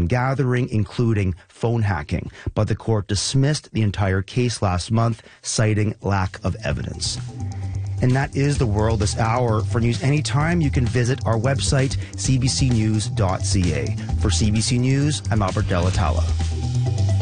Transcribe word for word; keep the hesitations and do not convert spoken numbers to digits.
gathering, including phone hacking. But the court dismissed the entire case last month, citing lack of evidence. And that is the world this hour. For news anytime, you can visit our website, c b c news dot c a. For C B C News, I'm Albert Delatala.